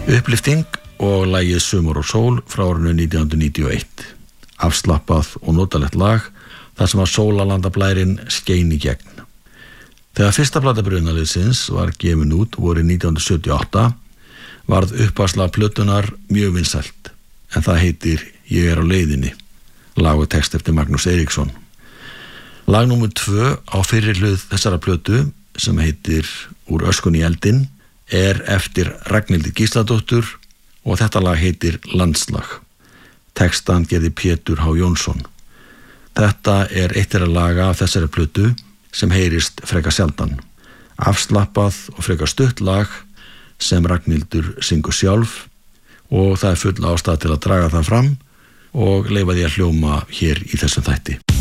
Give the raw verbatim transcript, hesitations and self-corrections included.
Upplyfting og lagið Sumar og sól frá árinu nítján hundruð níutíu og eitt. Afslappað og notalegt lag þar sem að sólarlandablærin skein í gegn. Þegar fyrsta plata Brunaliðsins var gefin út vorið nítján hundruð sjötíu og átta varð uppfærsla plötunnar mjög vinsælt, en það heitir Ég er á leiðinni, lag og text eftir Magnús Eiríksson. Lag númer tvö á fyrri hlið þessara plötu, sem heitir Úr öskunni í eldinn, er eftir Ragnhildi Gísladóttur og þetta lag heitir Landslag. Textan gerði Pétur H. Jónsson. Þetta er eitt þeirra laga af þessari plötu sem heyrist frekar sjaldan. Afslappað og frekar stutt lag sem Ragnhildur syngur sjálf og það er full ástæða til að draga það fram og leyfa því að hljóma hér í þessum þætti.